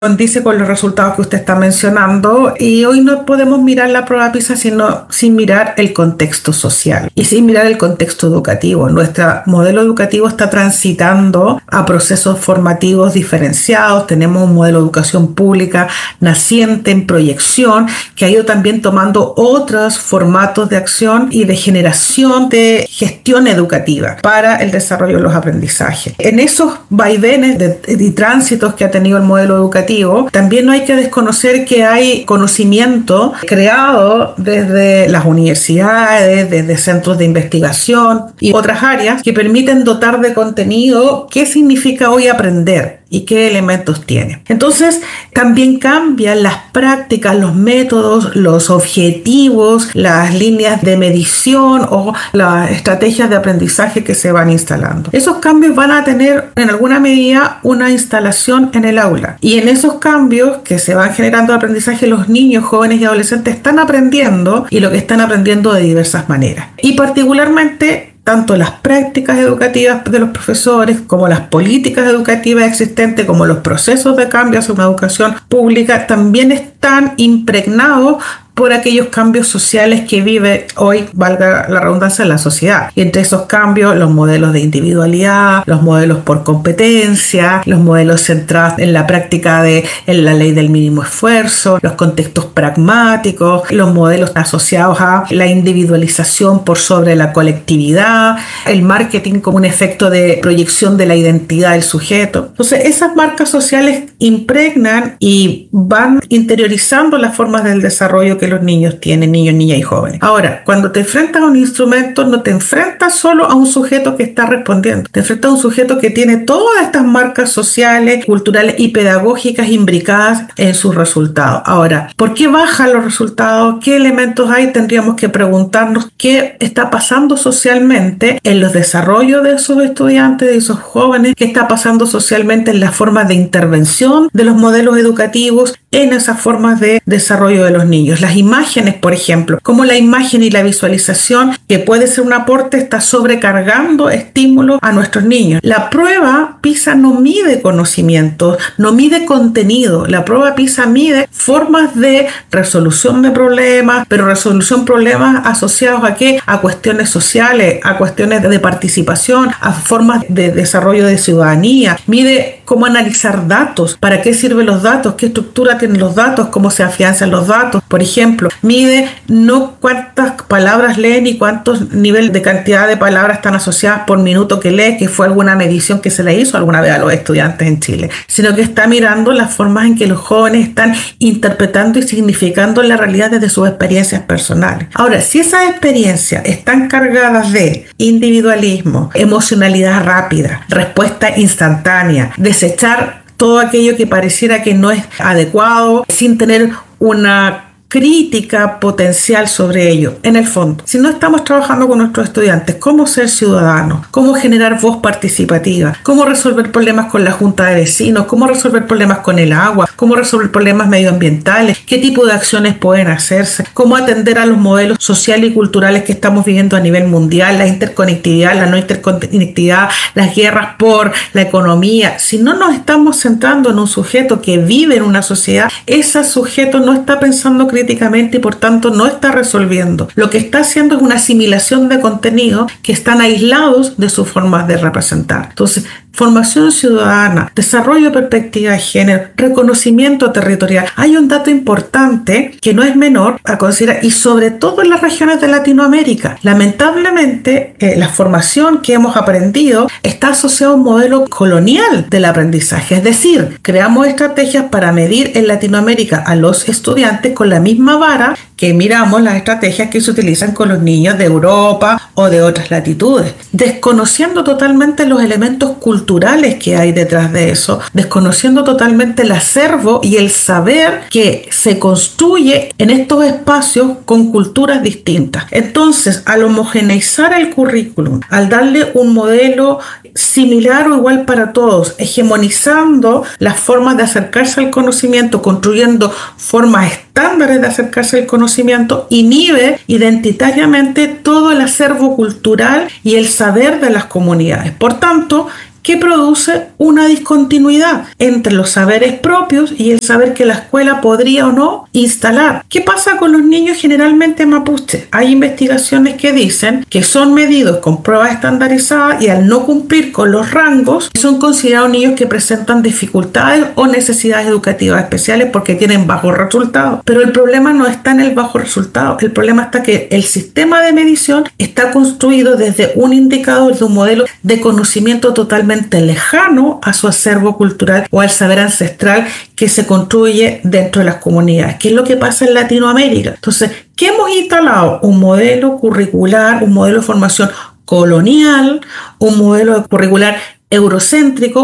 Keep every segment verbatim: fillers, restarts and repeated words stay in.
condice con los resultados que usted está mencionando, y hoy no podemos mirar la prueba PISA sino sin mirar el contexto social y sin mirar el contexto educativo. Nuestro modelo educativo está transitando a procesos formativos diferenciados. Tenemos un modelo de educación pública naciente en proyección que ha ido también tomando otros formatos de acción y de generación de gestión educativa para el desarrollo de los aprendizajes. En esos vaivenes de, y tránsitos que ha tenido el modelo educativo, también no hay que desconocer que hay conocimiento creado desde las universidades, desde centros de investigación y otras áreas que permiten dotar de contenido qué significa hoy aprender y qué elementos tiene. Entonces, también cambian las prácticas, los métodos, los objetivos, las líneas de medición o las estrategias de aprendizaje que se van instalando. Esos cambios van a tener en alguna medida una instalación en el aula, y en esos cambios que se van generando de aprendizaje, los niños, jóvenes y adolescentes están aprendiendo, y lo que están aprendiendo de diversas maneras. Y particularmente tanto las prácticas educativas de los profesores como las políticas educativas existentes, como los procesos de cambio hacia una educación pública, también están impregnados por aquellos cambios sociales que vive hoy, valga la redundancia, la sociedad. Y entre esos cambios, los modelos de individualidad, los modelos por competencia, los modelos centrados en la práctica de en la ley del mínimo esfuerzo, los contextos pragmáticos, los modelos asociados a la individualización por sobre la colectividad, el marketing como un efecto de proyección de la identidad del sujeto. Entonces, esas marcas sociales impregnan y van interiorizando las formas del desarrollo que los niños tienen, niños, niñas y jóvenes. Ahora, cuando te enfrentas a un instrumento, no te enfrentas solo a un sujeto que está respondiendo, te enfrentas a un sujeto que tiene todas estas marcas sociales, culturales y pedagógicas imbricadas en sus resultados. Ahora, ¿por qué bajan los resultados? ¿Qué elementos hay? Tendríamos que preguntarnos qué está pasando socialmente en los desarrollos de esos estudiantes, de esos jóvenes, qué está pasando socialmente en las formas de intervención de los modelos educativos en esas formas de desarrollo de los niños. Las imágenes, por ejemplo, cómo la imagen y la visualización, que puede ser un aporte, está sobrecargando estímulos a nuestros niños. La prueba PISA no mide conocimientos, no mide contenido. La prueba PISA mide formas de resolución de problemas, pero resolución de problemas asociados a qué? A cuestiones sociales, a cuestiones de participación, a formas de desarrollo de ciudadanía. Mide cómo analizar datos, para qué sirven los datos, qué estructura tienen los datos, cómo se afianzan los datos. Por ejemplo, mide no cuántas palabras leen y cuántos nivel de cantidad de palabras están asociadas por minuto que lee, que fue alguna medición que se le hizo alguna vez a los estudiantes en Chile, sino que está mirando las formas en que los jóvenes están interpretando y significando la realidad desde sus experiencias personales. Ahora, si esas experiencias están cargadas de individualismo, emocionalidad rápida, respuesta instantánea, desechar todo aquello que pareciera que no es adecuado, sin tener una crítica potencial sobre ello. En el fondo, si no estamos trabajando con nuestros estudiantes, cómo ser ciudadanos, cómo generar voz participativa, cómo resolver problemas con la junta de vecinos, cómo resolver problemas con el agua, cómo resolver problemas medioambientales, qué tipo de acciones pueden hacerse, cómo atender a los modelos sociales y culturales que estamos viviendo a nivel mundial, la interconectividad, la no interconectividad, las guerras por la economía. Si no nos estamos centrando en un sujeto que vive en una sociedad, ese sujeto no está pensando críticamente y por tanto no está resolviendo. Lo que está haciendo es una asimilación de contenido que están aislados de sus formas de representar. Entonces, formación ciudadana, desarrollo de perspectiva de género, reconocimiento territorial. Hay un dato importante que no es menor a considerar, y sobre todo en las regiones de Latinoamérica. Lamentablemente, eh, la formación que hemos aprendido está asociada a un modelo colonial del aprendizaje. Es decir, creamos estrategias para medir en Latinoamérica a los estudiantes con la misma vara que miramos las estrategias que se utilizan con los niños de Europa o de otras latitudes, desconociendo totalmente los elementos culturales que hay detrás de eso, desconociendo totalmente el acervo y el saber que se construye en estos espacios con culturas distintas. Entonces, al homogeneizar el currículum, al darle un modelo similar o igual para todos, hegemonizando las formas de acercarse al conocimiento, construyendo formas estándares de acercarse al conocimiento, inhibe identitariamente todo el acervo cultural y el saber de las comunidades. Por tanto, que produce una discontinuidad entre los saberes propios y el saber que la escuela podría o no instalar. ¿Qué pasa con los niños generalmente mapuche? Hay investigaciones que dicen que son medidos con pruebas estandarizadas y al no cumplir con los rangos son considerados niños que presentan dificultades o necesidades educativas especiales porque tienen bajos resultados. Pero el problema no está en el bajo resultado, el problema está que el sistema de medición está construido desde un indicador de un modelo de conocimiento totalmente lejano a su acervo cultural o al saber ancestral que se construye dentro de las comunidades, que es lo que pasa en Latinoamérica. Entonces, ¿qué hemos instalado? Un modelo curricular, un modelo de formación colonial, un modelo curricular eurocéntrico,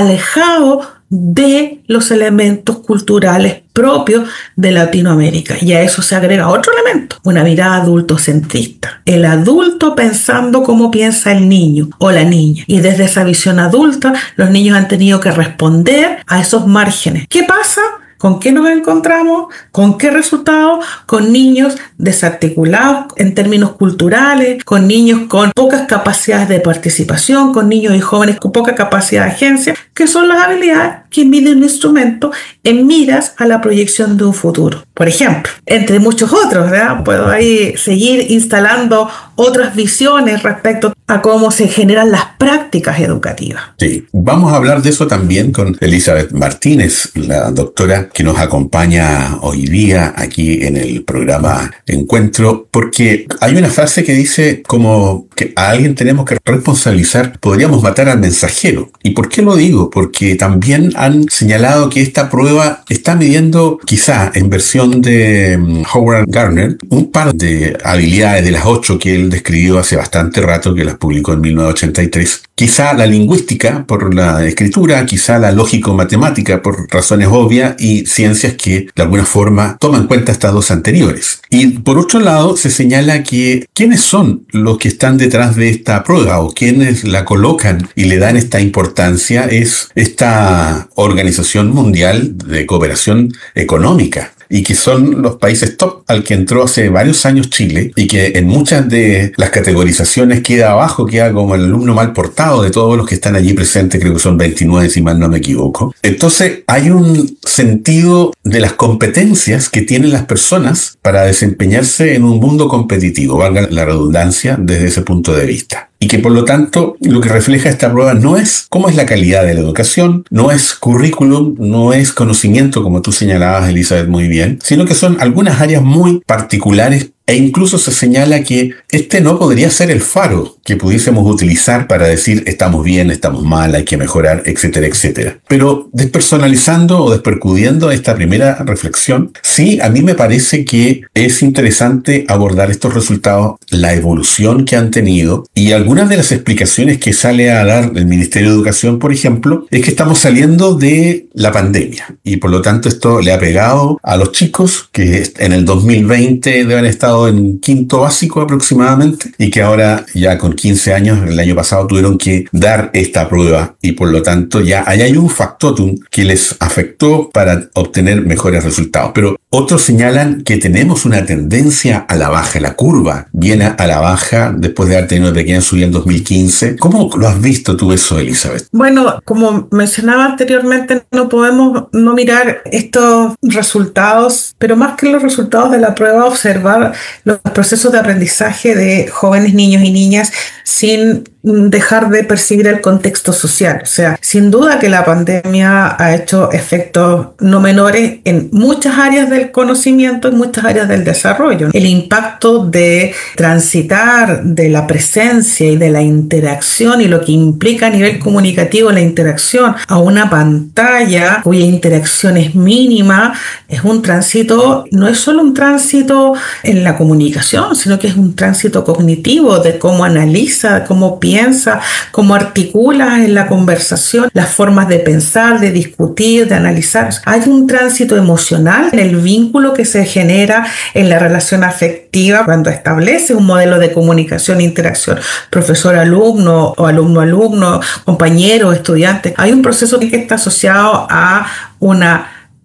alejado de los elementos culturales propios de Latinoamérica. Y a eso se agrega otro elemento, una mirada adultocentrista. El adulto pensando cómo piensa el niño o la niña. Y desde esa visión adulta, los niños han tenido que responder a esos márgenes. ¿Qué pasa? ¿Con qué nos encontramos? ¿Con qué resultados? Con niños desarticulados en términos culturales, con niños con pocas capacidades de participación, con niños y jóvenes con poca capacidad de agencia, que son las habilidades que miden un instrumento en miras a la proyección de un futuro. Por ejemplo, entre muchos otros, ¿verdad? Puedo ahí seguir instalando otras visiones respecto a cómo se generan las prácticas educativas. Sí, vamos a hablar de eso también con Elizabeth Martínez, la doctora que nos acompaña hoy día aquí en el programa Encuentro, porque hay una frase que dice como que a alguien tenemos que responsabilizar, podríamos matar al mensajero. ¿Y por qué lo digo? Porque también han señalado que esta prueba está midiendo, quizá en versión de Howard Gardner, un par de habilidades de las ocho que él describió hace bastante rato, que las publicó en mil novecientos ochenta y tres. Quizá la lingüística por la escritura, quizá la lógico-matemática por razones obvias y ciencias que de alguna forma toman en cuenta estas dos anteriores. Y por otro lado se señala que quiénes son los que están detrás de esta prueba o quienes la colocan y le dan esta importancia es esta Organización Mundial de Cooperación Económica, y que son los países top al que entró hace varios años Chile y que en muchas de las categorizaciones queda abajo, queda como el alumno mal portado de todos los que están allí presentes, creo que son veintinueve si mal no me equivoco. Entonces hay un sentido de las competencias que tienen las personas para desempeñarse en un mundo competitivo, valga la redundancia desde ese punto de vista. Y que por lo tanto lo que refleja esta prueba no es cómo es la calidad de la educación, no es currículum, no es conocimiento como tú señalabas, Elizabeth, muy bien, sino que son algunas áreas muy particulares. E incluso se señala que este no podría ser el faro que pudiésemos utilizar para decir estamos bien, estamos mal, hay que mejorar, etcétera, etcétera. Pero despersonalizando o despercudiendo esta primera reflexión, sí, a mí me parece que es interesante abordar estos resultados, la evolución que han tenido y algunas de las explicaciones que sale a dar el Ministerio de Educación, por ejemplo, es que estamos saliendo de la pandemia y por lo tanto esto le ha pegado a los chicos que en el dos mil veinte deben estar en quinto básico aproximadamente y que ahora ya con quince años, el año pasado tuvieron que dar esta prueba y por lo tanto ya ahí hay un factotum que les afectó para obtener mejores resultados. Pero otros señalan que tenemos una tendencia a la baja, la curva viene a la baja después de haber tenido una pequeña subida en dos mil quince. ¿Cómo lo has visto tú eso, Elizabeth? Bueno, como mencionaba anteriormente, no podemos no mirar estos resultados, pero más que los resultados de la prueba, observar los procesos de aprendizaje de jóvenes niños y niñas sin dejar de percibir el contexto social. O sea, sin duda que la pandemia ha hecho efectos no menores en muchas áreas del conocimiento, en muchas áreas del desarrollo. El impacto de transitar de la presencia y de la interacción y lo que implica a nivel comunicativo la interacción a una pantalla cuya interacción es mínima, es un tránsito, no es solo un tránsito en la comunicación, sino que es un tránsito cognitivo de cómo analiza, cómo piensa, piensa, cómo articula en la conversación las formas de pensar, de discutir, de analizar. Hay un tránsito emocional en el vínculo que se genera en la relación afectiva cuando establece un modelo de comunicación e interacción profesor-alumno o alumno-alumno, compañero, estudiante. Hay un proceso que está asociado a una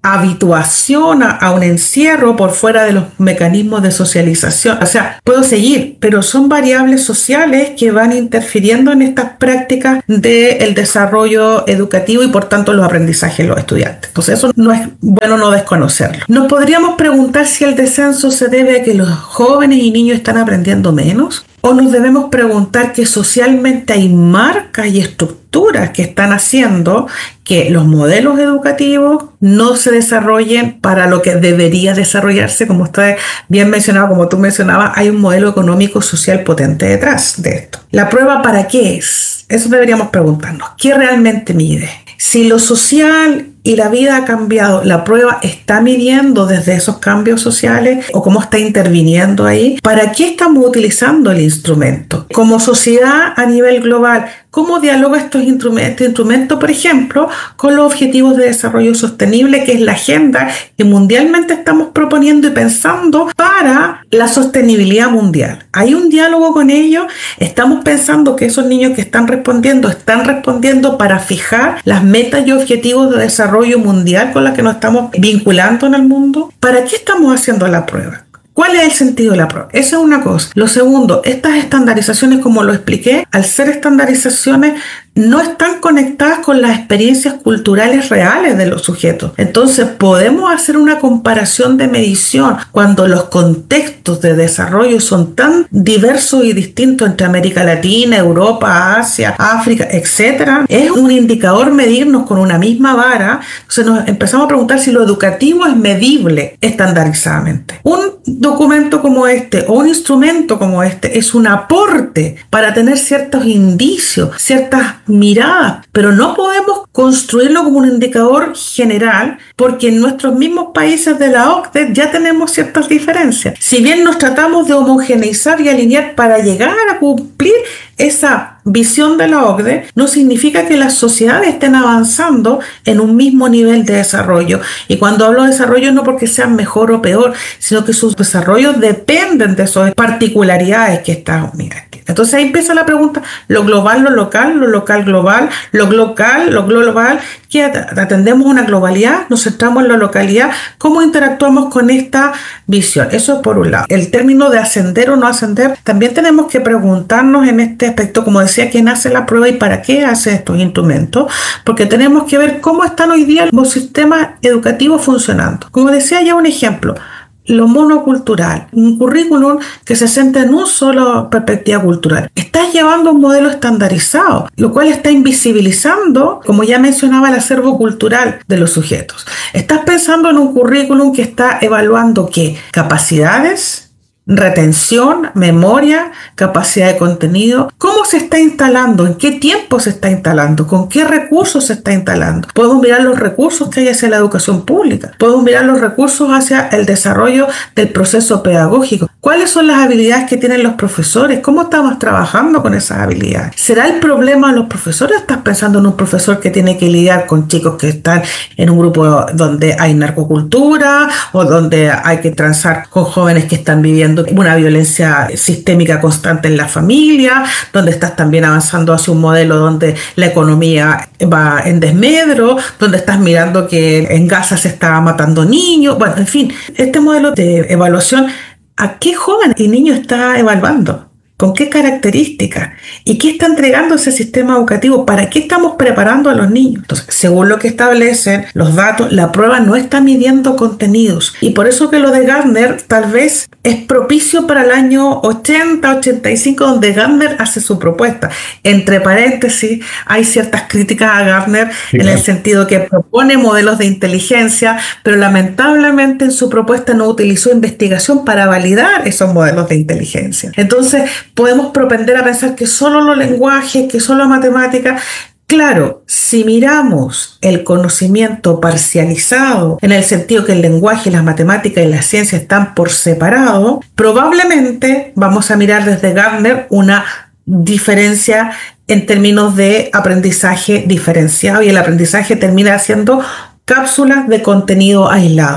habituación a, a un encierro por fuera de los mecanismos de socialización. O sea, puedo seguir, pero son variables sociales que van interfiriendo en estas prácticas del desarrollo educativo y por tanto los aprendizajes de los estudiantes. Entonces eso no es bueno no desconocerlo. Nos podríamos preguntar si el descenso se debe a que los jóvenes y niños están aprendiendo menos, o nos debemos preguntar que socialmente hay marcas y estructuras que están haciendo que los modelos educativos no se desarrollen para lo que debería desarrollarse. Como usted bien mencionaba, como tú mencionabas, hay un modelo económico social potente detrás de esto. ¿La prueba para qué es? Eso deberíamos preguntarnos. ¿Qué realmente mide? Si lo social y la vida ha cambiado, ¿la prueba está midiendo desde esos cambios sociales o cómo está interviniendo ahí? ¿Para qué estamos utilizando el instrumento? Como sociedad a nivel global, ¿cómo dialoga estos instrumentos, este instrumento, por ejemplo, con los objetivos de desarrollo sostenible, que es la agenda que mundialmente estamos proponiendo y pensando para la sostenibilidad mundial? ¿Hay un diálogo con ellos? ¿Estamos pensando que esos niños que están respondiendo están respondiendo para fijar las metas y objetivos de desarrollo mundial con las que nos estamos vinculando en el mundo? ¿Para qué estamos haciendo la prueba? ¿Cuál es el sentido de la prueba? Eso es una cosa. Lo segundo, estas estandarizaciones, como lo expliqué, al ser estandarizaciones, no están conectadas con las experiencias culturales reales de los sujetos. Entonces, podemos hacer una comparación de medición cuando los contextos de desarrollo son tan diversos y distintos entre América Latina, Europa, Asia, África, etcétera. Es un indicador medirnos con una misma vara. Entonces, nos empezamos a preguntar si lo educativo es medible estandarizadamente. Un documento como este o un instrumento como este es un aporte para tener ciertos indicios, ciertas miradas, pero no podemos construirlo como un indicador general porque en nuestros mismos países de la O C D E ya tenemos ciertas diferencias. Si bien nos tratamos de homogeneizar y alinear para llegar a cumplir esa visión de la O C D E, no significa que las sociedades estén avanzando en un mismo nivel de desarrollo. Y cuando hablo de desarrollo no porque sean mejor o peor, sino que sus desarrollos dependen de esas particularidades que están. Mira, entonces ahí empieza la pregunta: lo global, lo local, lo local, global, lo local, lo global. ¿Qué atendemos una globalidad? ¿Nos centramos en la localidad? ¿Cómo interactuamos con esta visión? Eso es por un lado. El término de ascender o no ascender, también tenemos que preguntarnos en este aspecto, como decía, quién hace la prueba y para qué hace estos instrumentos, porque tenemos que ver cómo están hoy día los sistemas educativos funcionando. Como decía ya un ejemplo, lo monocultural, un currículum que se centra en una sola perspectiva cultural. Estás llevando un modelo estandarizado, lo cual está invisibilizando, como ya mencionaba, el acervo cultural de los sujetos. Estás pensando en un currículum que está evaluando ¿qué? Capacidades, retención, memoria, capacidad de contenido. ¿Cómo se está instalando? ¿En qué tiempo se está instalando? ¿Con qué recursos se está instalando? Podemos mirar los recursos que hay hacia la educación pública. Podemos mirar los recursos hacia el desarrollo del proceso pedagógico. ¿Cuáles son las habilidades que tienen los profesores? ¿Cómo estamos trabajando con esas habilidades? ¿Será el problema de los profesores? ¿Estás pensando en un profesor que tiene que lidiar con chicos que están en un grupo donde hay narcocultura o donde hay que transar con jóvenes que están viviendo una violencia sistémica constante en la familia, donde estás también avanzando hacia un modelo donde la economía va en desmedro, donde estás mirando que en Gaza se está matando niños? Bueno, en fin, este modelo de evaluación, ¿a qué joven y niño está evaluando? ¿Con qué características? ¿Y qué está entregando ese sistema educativo? ¿Para qué estamos preparando a los niños? Entonces, según lo que establecen los datos, la prueba no está midiendo contenidos. Y por eso que lo de Gardner tal vez es propicio para el año ochenta, ochenta y cinco, donde Gardner hace su propuesta. Entre paréntesis, hay ciertas críticas a Gardner sí, en claro. el sentido que propone modelos de inteligencia, pero lamentablemente en su propuesta no utilizó investigación para validar esos modelos de inteligencia. Entonces, podemos propender a pensar que solo los lenguajes, que solo matemáticas. Claro, si miramos el conocimiento parcializado, en el sentido que el lenguaje, las matemáticas y la ciencia están por separado, probablemente vamos a mirar desde Gardner una diferencia en términos de aprendizaje diferenciado, y el aprendizaje termina siendo cápsulas de contenido aislado.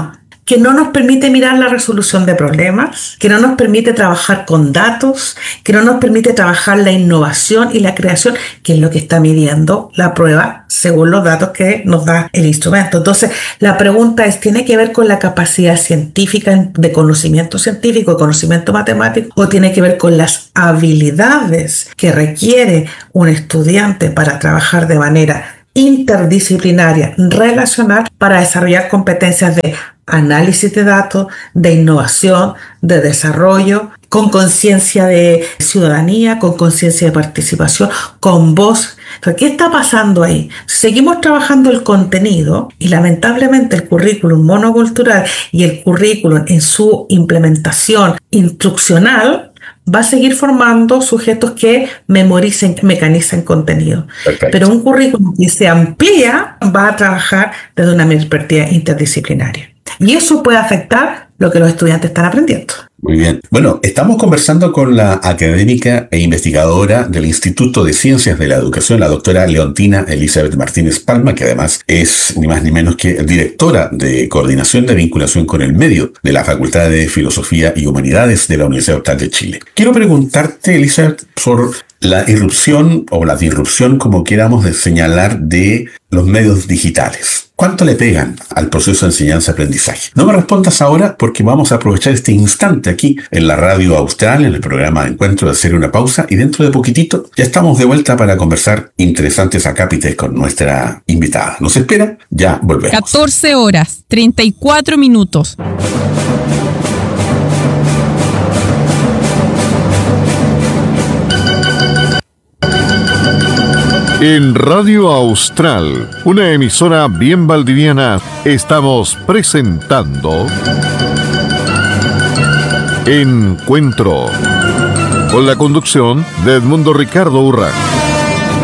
que no nos permite mirar la resolución de problemas, que no nos permite trabajar con datos, que no nos permite trabajar la innovación y la creación, que es lo que está midiendo la prueba según los datos que nos da el instrumento. Entonces, la pregunta es, ¿tiene que ver con la capacidad científica, de conocimiento científico, de conocimiento matemático, o tiene que ver con las habilidades que requiere un estudiante para trabajar de manera interdisciplinaria, relacional, para desarrollar competencias de análisis de datos, de innovación, de desarrollo, con conciencia de ciudadanía, con conciencia de participación, con voz? Entonces, ¿qué está pasando ahí? Seguimos trabajando el contenido y lamentablemente el currículum monocultural y el currículum en su implementación instruccional va a seguir formando sujetos que memoricen, mecanicen contenido. Perfecto. Pero un currículum que se amplía va a trabajar desde una perspectiva interdisciplinaria. Y eso puede afectar lo que los estudiantes están aprendiendo. Muy bien. Bueno, estamos conversando con la académica e investigadora del Instituto de Ciencias de la Educación, la doctora Leontina Elizabeth Martínez Palma, que además es ni más ni menos que directora de Coordinación de Vinculación con el Medio de la Facultad de Filosofía y Humanidades de la Universidad Austral de Chile. Quiero preguntarte, Elizabeth, por la irrupción o la disrupción, como queramos de señalar, de los medios digitales. ¿Cuánto le pegan al proceso de enseñanza-aprendizaje? No me respondas ahora porque vamos a aprovechar este instante aquí en la Radio Austral, en el programa de Encuentro, de hacer una pausa, y dentro de poquitito ya estamos de vuelta para conversar interesantes acápites con nuestra invitada. ¿Nos espera? Ya volvemos. catorce horas, treinta y cuatro minutos. En Radio Austral, una emisora bien valdiviana, estamos presentando Encuentro, con la conducción de Edmundo Ricardo Urraca.